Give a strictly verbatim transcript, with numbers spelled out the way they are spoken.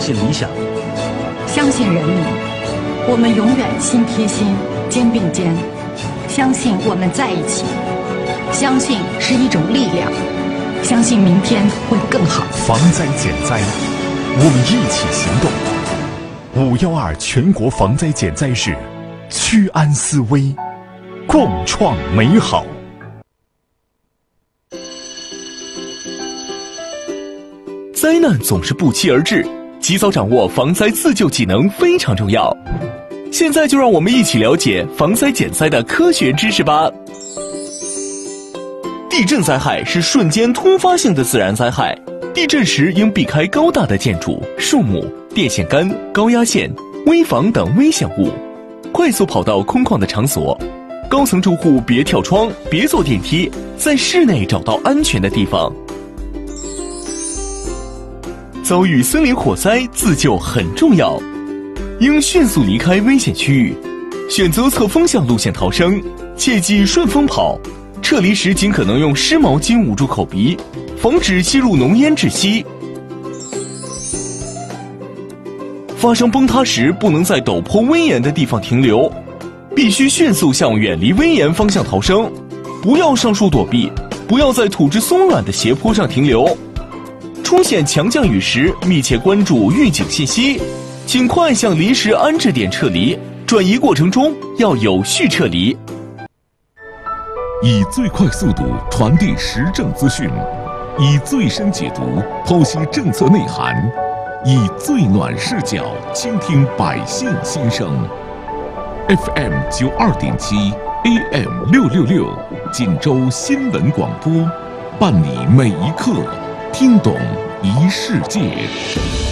信理想， 相信人民，我们永远心贴心，肩并肩。相信我们在一起，相信是一种力量，相信明天会更好。 防灾减灾，我们一起行动。五幺二全国防灾减灾日，居安思危，共创美好。 灾难总是不期而至，及早掌握防灾自救技能非常重要。现在就让我们一起了解防灾减灾的科学知识吧。地震灾害是瞬间突发性的自然灾害，地震时应避开高大的建筑、树木、电线杆、高压线、危房等危险物，快速跑到空旷的场所。高层住户别跳窗，别坐电梯，在室内找到安全的地方。遭遇森林火灾，自救很重要，应迅速离开危险区域，选择侧风向路线逃生，切忌顺风跑。撤离时尽可能用湿毛巾捂住口鼻，防止吸入浓烟窒息。发生崩塌时，不能在陡坡危岩的地方停留，必须迅速向远离危岩方向逃生，不要上树躲避，不要在土质松软的斜坡上停留。出现强降雨时，密切关注预警信息，请快向临时安置点撤离，转移过程中要有序撤离。 以最快速度传递时政资讯，以最深解读剖析政策内涵，以最暖视角倾听百姓心声。F M 九二点七 ，A M 六六六，锦州新闻广播，伴你每一刻听懂一世界。